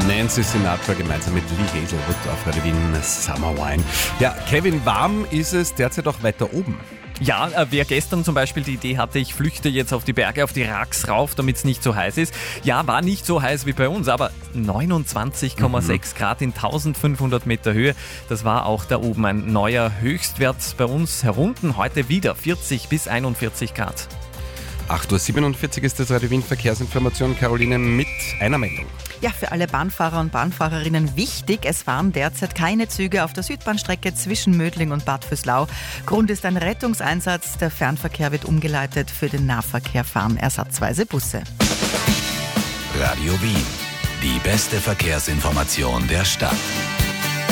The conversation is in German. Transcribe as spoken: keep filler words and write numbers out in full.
Nancy Sinatra gemeinsam mit Lee Hazelwood auf Radio Wien Summer Wine. Ja, Kevin, warm ist es derzeit auch weiter oben. Ja, äh, wer gestern zum Beispiel die Idee hatte, ich flüchte jetzt auf die Berge, auf die Raks rauf, damit es nicht so heiß ist. Ja, war nicht so heiß wie bei uns, aber neunundzwanzig Komma sechs mhm. Grad in eintausendfünfhundert Meter Höhe. Das war auch da oben ein neuer Höchstwert bei uns herunten. Heute wieder vierzig bis einundvierzig Grad. acht Uhr siebenundvierzig ist das Radio Wien Verkehrsinformation. Caroline mit einer Meldung. Ja, für alle Bahnfahrer und Bahnfahrerinnen wichtig, es fahren derzeit keine Züge auf der Südbahnstrecke zwischen Mödling und Bad Vöslau. Grund ist ein Rettungseinsatz. Der Fernverkehr wird umgeleitet. Für den Nahverkehr fahren ersatzweise Busse. Radio Wien, die beste Verkehrsinformation der Stadt.